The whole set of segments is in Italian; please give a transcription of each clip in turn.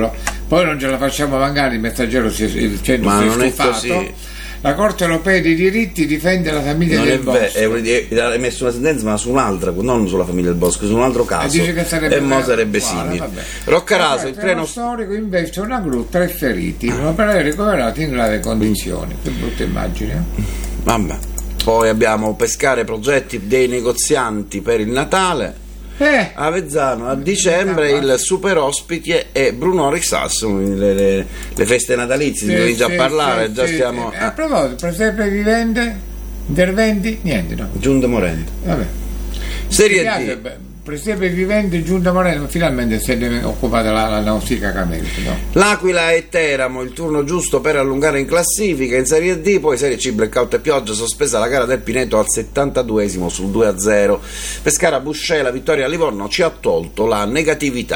sicuro. Poi non ce la facciamo magari, il Messaggero il centro Ma si è non è stufato. così. La Corte Europea dei diritti difende la famiglia Non del è Bosco. vero, hai messo una sentenza ma su un'altra, non sulla famiglia del Bosco, su un altro caso. Dice che sarebbe e mo sarebbe uguale, simile. vabbè. Roccaraso, il treno storico investe una gru, 3 feriti, un operaio ricoverato in grave condizioni. Che brutta immagine. Vabbè. Poi abbiamo pescare progetti dei negozianti per il Natale. A Avezzano a dicembre il super ospite è Bruno Rissasso, le feste natalizie, si inizia a parlare, già stiamo. A proposito, presepe vivente, interventi, niente, no? Giunta morente. Vabbè. Serie D. Presepe vivente, Giunta morente, finalmente se ne è occupata la Nausicaa Camelli, no? L'Aquila e Teramo, il turno giusto per allungare in classifica in Serie D, poi Serie C, blackout e pioggia, sospesa la gara del Pineto al 72esimo sul 2-0. Pescara Buscè, vittoria a Livorno ci ha tolto la negatività.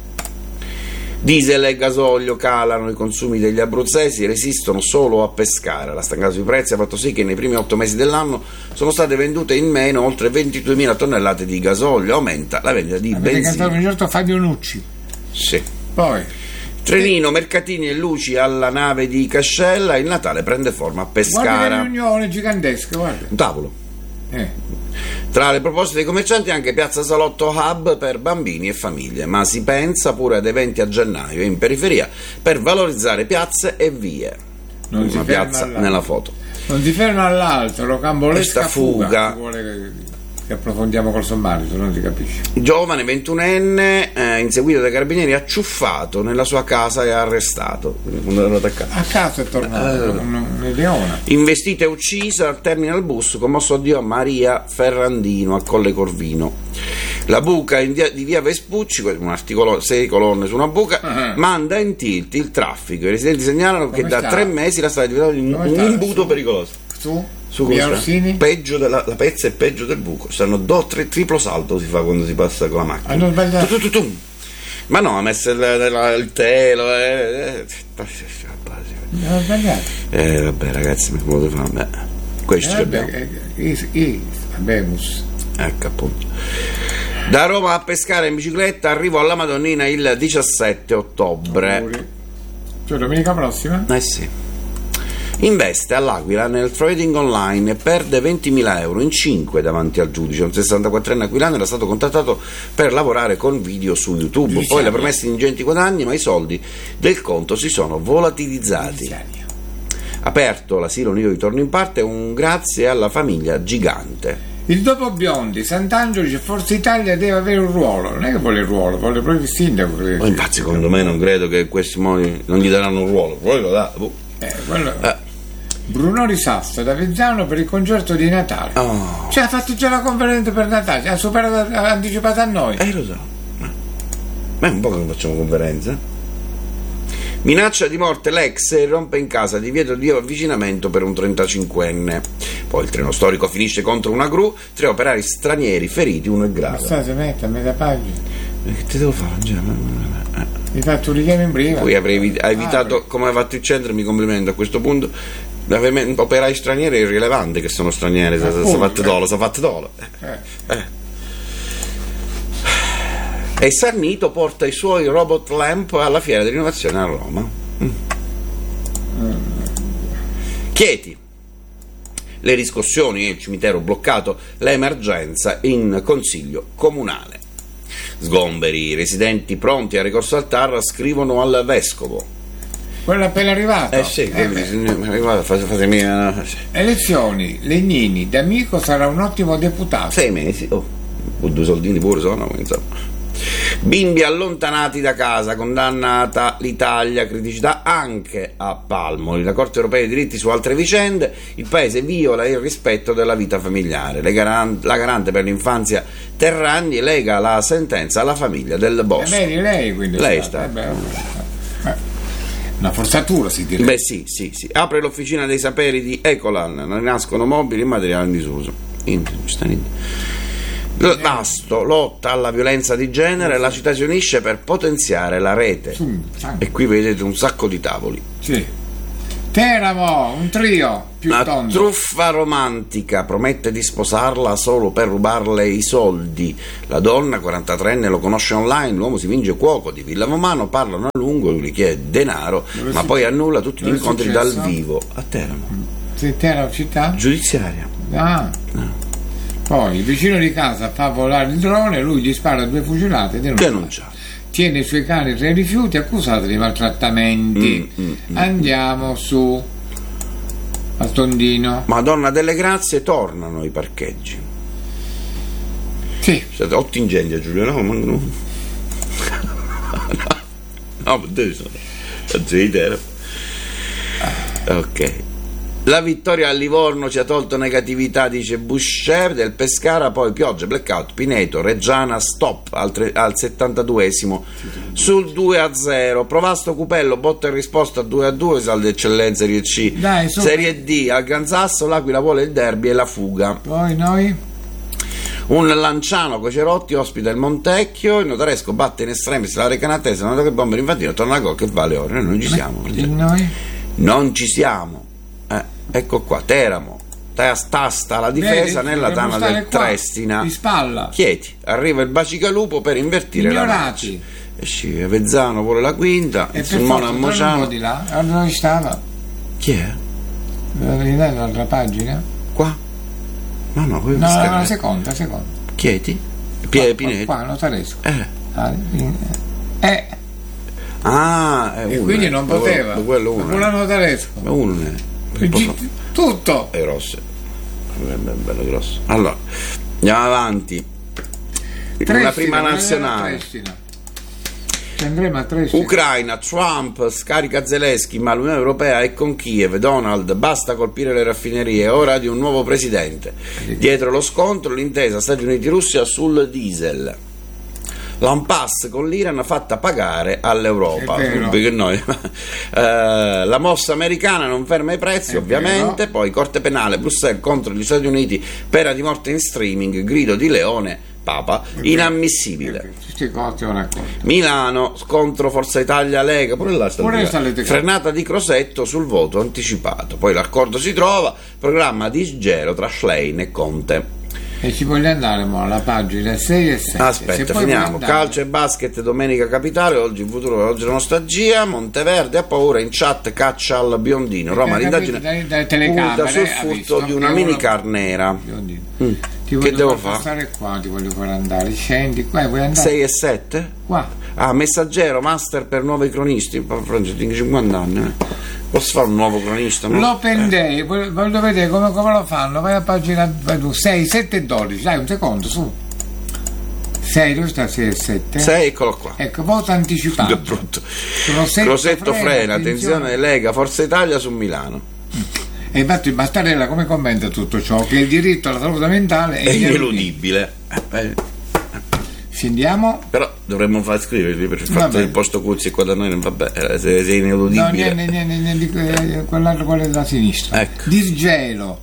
Diesel e gasolio calano, i consumi degli abruzzesi resistono solo a Pescara. La stangata sui prezzi ha fatto sì che nei primi 8 mesi dell'anno sono state vendute in meno oltre 22.000 tonnellate di gasolio, aumenta la vendita di benzina. Avete cantato un certo Fabio Nucci. Sì. Poi Trenino, mercatini e luci alla nave di Cascella, il Natale prende forma a Pescara. Guarda che riunione gigantesca, guarda. Un tavolo. Tra le proposte dei commercianti anche Piazza Salotto Hub per bambini e famiglie, ma si pensa pure ad eventi a gennaio in periferia per valorizzare piazze e vie. Non Una piazza nella foto. Non si ferma all'altro, rocambolesca fuga. Vuole che approfondiamo col sommario, se non si capisce. Giovane 21enne inseguito dai carabinieri, acciuffato nella sua casa e arrestato. A casa è tornato un'ideona. Investita e uccisa al terminal bus, commosso addio a Maria Ferrandino a Colle Corvino. La buca di via Vespucci, un articolo 6 colonne su una buca, manda in tilt il traffico. I residenti segnalano che da 3 mesi la strada è diventata un imbuto pericoloso. Su peggio la pezza è peggio del buco. Stanno 2-3 triplo salto si fa quando si passa con la macchina. Hanno sbagliato. Ma no, ha messo il telo. Hanno sbagliato. Vabbè ragazzi, mi potete fare. Questo abbiamo. Ecco appunto. Da Roma a Pescara in bicicletta, arrivo alla Madonnina il 17 ottobre. Cioè domenica prossima? Sì. Investe all'Aquila nel trading online e perde 20.000 euro in 5 davanti al giudice. Un 64enne aquilano era stato contattato per lavorare con video su YouTube. Poi le promesse di ingenti guadagni, ma i soldi del conto si sono volatilizzati. Aperto l'asilo nido di Torno in Parte, un grazie alla famiglia gigante. Il dopo Biondi, Sant'Angelo dice Forza Italia deve avere un ruolo, non è che vuole il ruolo, vuole proprio il sindaco. Infatti secondo me non credo che questi modi non gli daranno un ruolo, poi lo dà. Bruno Rissasso da Avezzano per il concerto di Natale. Cioè ha fatto già la conferenza per Natale, ha superato, ha anticipato a noi. Lo so. Ma è un po' che non facciamo conferenze. Minaccia di morte l'ex, rompe in casa, divieto di avvicinamento per un 35enne. Poi il treno storico finisce contro una gru, 3 operai stranieri feriti, uno è grave. Ma si mette a metà pagina. Che ti devo fare? Mi fatto un richiamo in prima. Poi avrei evitato, come ha fatto il centro, mi complimento a questo punto. Operai stranieri è irrilevante che sono stranieri, si è fatto dolo. E Sannito porta i suoi robot lamp alla fiera dell'innovazione a Roma. Chieti. Le riscossioni, il cimitero bloccato, l'emergenza in consiglio comunale. Sgomberi, i residenti pronti al ricorso al TAR scrivono al vescovo. Quello è appena arrivato. Elezioni, Legnini, D'Amico sarà un ottimo deputato. 6 mesi, 2 soldini pure sono, insomma. Bimbi allontanati da casa, condannata l'Italia, criticità anche a Palmoli. La Corte Europea dei diritti su altre vicende, il paese viola il rispetto della vita familiare. La garante per l'infanzia Terragni lega la sentenza alla famiglia del Bosco. Lei quindi sta. Una forzatura si direbbe. Sì. Apre l'officina dei saperi di Ecolan, ne nascono mobili e materiali in disuso. L'Asto lotta alla violenza di genere, la città si unisce per potenziare la rete. E qui vedete un sacco di tavoli. Sì. Teramo, un trio più Una tondo. truffa romantica, promette di sposarla solo per rubarle i soldi. La donna, 43enne, lo conosce online, l'uomo si finge cuoco di Villa Vomano, parlano a lungo, lui gli chiede denaro, ma poi annulla tutti gli incontri dal vivo. A Teramo. Sì, Teramo città? Giudiziaria. Ah. Poi il vicino di casa fa volare il drone, lui gli spara 2 fucilate e Denuncia. tiene i suoi cani tra i rifiuti accusati di maltrattamenti. Andiamo su al Tondino. Madonna delle Grazie, tornano i parcheggi. Sì. Siete 8 incendi a Giulio, no? No, devi sono. Ok. La vittoria a Livorno ci ha tolto negatività, dice Boucher. Del Pescara poi pioggia, blackout, Pineto, Reggiana stop al 72esimo sul 2-0. Provasto Cupello, botta e risposta 2-2, saldo eccellenza Serie C. Dai, Serie D al Gansasso l'Aquila vuole il derby e la fuga. Poi noi Un Lanciano Cocerotti ospita il Montecchio, il Notaresco batte in estremis la Recanatese, non che bomber infantino, torna a gol che vale ora. Noi non ci siamo. noi Non ci siamo. Ecco qua, Teramo, tasta la difesa nella tana del Trestina. Di spalla. Chieti, arriva il Bacicalupo per invertire la marcia. E Vezzano vuole la quinta, E il Mona un Mociano. po' di là, allora dove stava? Chi è? L'altra pagina? Qua? No, No, la seconda. Chieti? Pineto. Qua, Notaresco. È E uno. quindi non poteva. Quello uno. Con la Notaresco. Ma uno ne è. Tutto. È grosso. È bello grosso. Allora, andiamo avanti. La prima nazionale. Andremo a Trestina. Ucraina, Trump scarica Zelensky, ma l'Unione Europea è con Kiev. Donald, basta colpire le raffinerie, è ora di un nuovo presidente. Dietro lo scontro l'intesa Stati Uniti-Russia sul diesel. L'impasse con l'Iran fatta pagare all'Europa. Perché noi. La mossa americana non ferma i prezzi, ovviamente. Poi Corte Penale, Bruxelles contro gli Stati Uniti, pena di morte in streaming, grido di Leone, Papa, inammissibile. Milano, scontro Forza Italia Lega, pure là frenata di Crosetto sul voto anticipato. Poi l'accordo si trova, programma di gelo tra Schlein e Conte. E ci voglio andare alla pagina 6 e 7. Aspetta, finiamo. Calcio e basket, domenica capitale, oggi il futuro, oggi la nostalgia. Monteverde ha paura, in chat caccia al biondino. Roma, l'indagine punta sul furto di una minicar nera. Che devo fare? Qua ti voglio far andare. Scendi qua, vuoi andare? 6 e 7? Qua. Messaggero, master per nuovi cronisti. 50 anni. Posso fare un nuovo cronista? No? L'Open Day, voglio vedere come lo fanno. Vai a pagina 6, 7 e 12. Dai, un secondo, su. 6, dove sta 6 e 7? 6, eccolo qua. Ecco, voto anticipato. Crosetto frena, attenzione Lega, Forza Italia su Milano. E infatti Mattarella come commenta tutto ciò? Che il diritto alla salute mentale è ineludibile. Scendiamo. Però dovremmo far scriverli per il fatto del posto Cuzzi e qua da noi non va bene, se è ineludibile. No, niente, quell'altro, quello della sinistra. Ecco. Disgelo.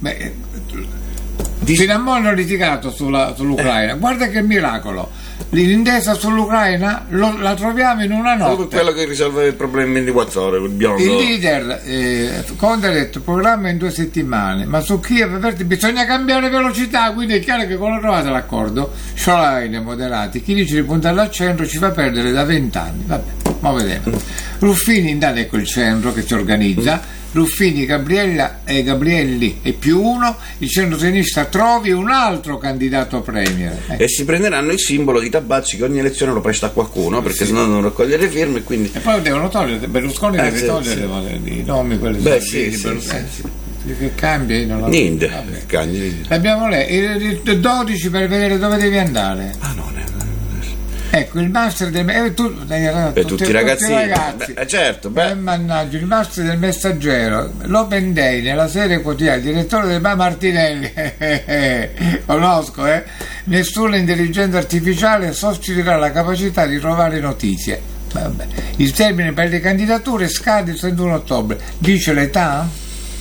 Fino a mo' hanno litigato sull'Ucraina. Guarda che miracolo. L'intesa sull'Ucraina la troviamo in una notte. Quello che risolve il problema in 24 ore, il biondo. Il leader Conte ha detto programma in 2 settimane, ma su Kiev bisogna cambiare velocità, quindi è chiaro che quando trovate l'accordo Schlein moderati, chi dice di puntare al centro ci fa perdere da 20 anni. Vabbè, ma vediamo. Ruffini intanto ecco il centro che si organizza. Ruffini, Gabrielli e più uno, il centro-sinistra trovi un altro candidato premier. E si prenderanno il simbolo di Tabacci che ogni elezione lo presta a qualcuno, perché sennò non raccogliere firme, quindi... E poi devono togliere, Berlusconi deve togliere i nomi, quelli che cambia, non niente. Abbiamo lei 12 per vedere dove devi andare. Ecco, il master del tutti i ragazzi. Certo, mannaggia, il master del Messaggero, l'Open Day nella serie quotidiana, il direttore del Bar Martinelli, conosco, nessuna intelligenza artificiale sostituirà la capacità di trovare notizie. Vabbè. Il termine per le candidature scade il 31 ottobre. Dice l'età?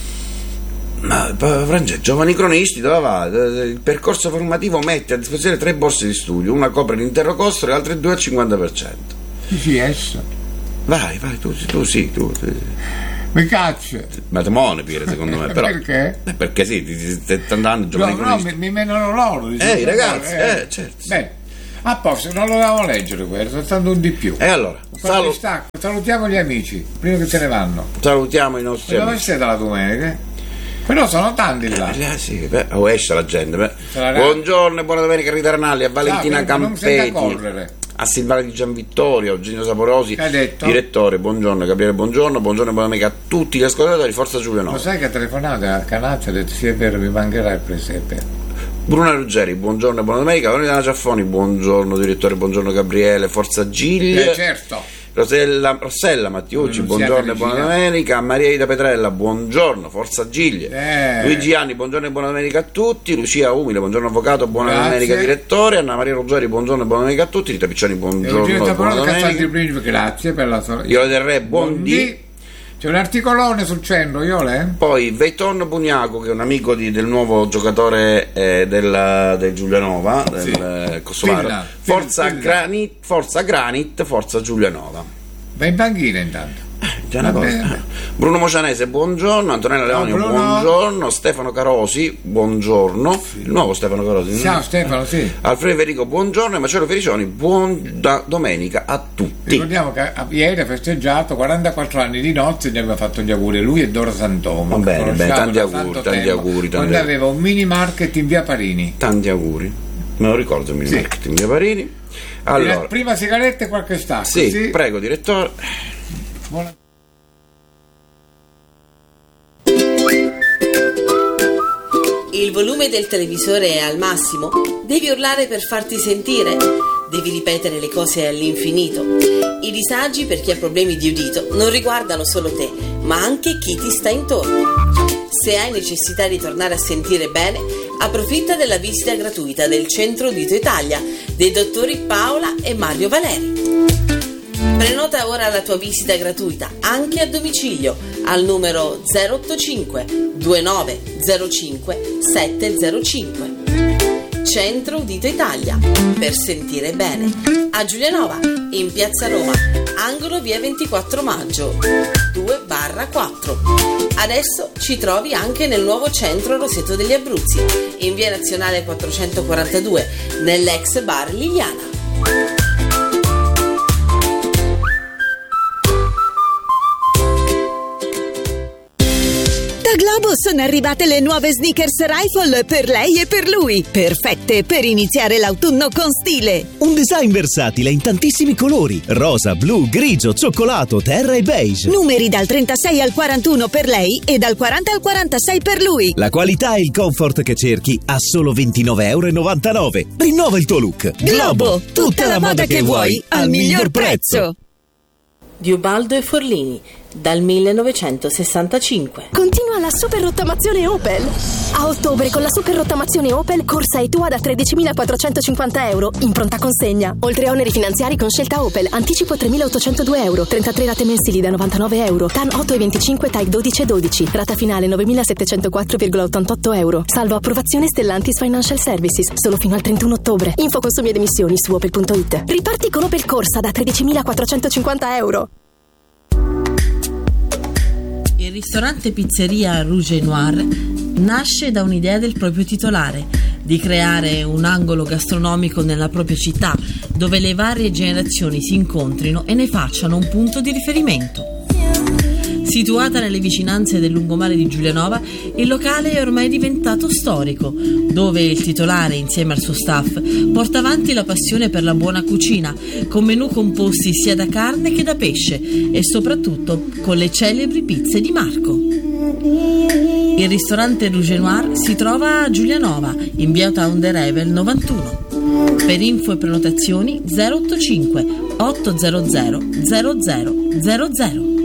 Ma Francesco, giovani cronisti, dove va? Il percorso formativo mette a disposizione 3 borse di studio, una copre l'intero costo e le altre 2 al 50%. Sì, esso. Vai, tu. Mi caccia. Ma te muone pure, secondo me. Però, Perché? Perché sì, ti 70 anni, giovani No, mi menano loro. i ragazzi, certo. Bene. A posto, non lo devo leggere quello, soltanto un di più. E allora, salutiamo gli amici, prima che se ne vanno. salutiamo i nostri Dove amici. siete la domenica? Però sono tanti là. Sì, esce la gente. la- Buongiorno e buona domenica a Rita Ranalli, a Valentina Ciao, non senta Campetti, correre. a Silvana Di Gianvittorio, a Eugenio Saporosi, Che ha detto? direttore. Buongiorno Gabriele, buongiorno e buona domenica a tutti gli ascoltatori. Forza Giulio Lo 9. sai che ha telefonato a Canazzo e ha detto sì è vero, mi mancherà il presepe. Bruna Ruggeri, buongiorno e buona domenica. Veronica Ciaffoni, buongiorno direttore, buongiorno Gabriele, Forza Giglia. Certo. Rossella Mattiucci, Non buongiorno siate e buona vicina. domenica. Maria Ida Petrella, buongiorno, Forza Giglie. Luigi Anni, buongiorno e buona domenica a tutti. Lucia Umile, buongiorno avvocato, buona Grazie. domenica direttore. Anna Maria Ruggeri, buongiorno e buona domenica a tutti. Rita Piccioni, buongiorno e buona domenica. Grazie per la sua. Io del Re, buondì. C'è un articolone sul centro, io le? Poi Veiton Bugnaco, che è un amico del nuovo giocatore del Giulianova, del Kosovaro. Forza Granit, Forza Giulianova. Va in panchina intanto. Già una Va cosa. bene. Bruno Mocianese, buongiorno. Antonella Leonio, Bruno. buongiorno. Stefano Carosi, buongiorno. Il nuovo Stefano Carosi. Ciao Stefano, sì. Alfredo Federico, buongiorno. E Marcello Felicioni, buona domenica a tutti. Ricordiamo che ieri ha festeggiato 44 anni di nozze e gli aveva fatto gli auguri lui e Dora Santoma. Va bene, Conosciamo tanti da auguri, tanto tanti tempo, auguri, quando aveva un mini market in via Parini. Tanti auguri. Me lo ricordo, mi ricordo, in via Parini. Allora, Prima sigaretta e qualche stacco. sì, prego, direttore. Buona- Il volume del televisore è al massimo? Devi urlare per farti sentire? Devi ripetere le cose all'infinito? I disagi per chi ha problemi di udito non riguardano solo te, ma anche chi ti sta intorno. Se hai necessità di tornare a sentire bene, approfitta della visita gratuita del Centro Udito Italia dei dottori Paola e Mario Valeri. Prenota ora la tua visita gratuita anche a domicilio al numero 085 2905 705. Centro Udito Italia, per sentire bene, a Giulianova, in Piazza Roma, angolo via 24 maggio 2/4. Adesso ci trovi anche nel nuovo centro Roseto degli Abruzzi, in via Nazionale 442, nell'ex bar Liliana. Da Globo sono arrivate le nuove sneakers Rifle per lei e per lui, perfette per iniziare l'autunno con stile. Un design versatile in tantissimi colori: rosa, blu, grigio, cioccolato, terra e beige. Numeri dal 36 al 41 per lei e dal 40 al 46 per lui. La qualità e il comfort che cerchi a solo €29,99. Rinnova il tuo look. Globo, tutta la moda che vuoi al miglior prezzo. Di Ubaldo e Forlini, dal 1965. Continua la super rottamazione Opel. A ottobre con la super rottamazione Opel, corsa e tua da €13.450 in pronta consegna. Oltre a oneri finanziari con scelta Opel, anticipo €3.802, 33 rate mensili da €99, TAN 8,25, TAIC 12,12, rata finale €9.704,88, salvo approvazione Stellantis Financial Services, solo fino al 31 ottobre. Info consumi ed emissioni su opel.it. Riparti con Opel Corsa da €13.450. Il ristorante pizzeria Rouge et Noir nasce da un'idea del proprio titolare, di creare un angolo gastronomico nella propria città dove le varie generazioni si incontrino e ne facciano un punto di riferimento. Situata nelle vicinanze del lungomare di Giulianova, il locale è ormai diventato storico, dove il titolare, insieme al suo staff, porta avanti la passione per la buona cucina, con menù composti sia da carne che da pesce e soprattutto con le celebri pizze di Marco. Il ristorante Rouge et Noir si trova a Giulianova, in via Town de Revel 91. Per info e prenotazioni 085 800 0000.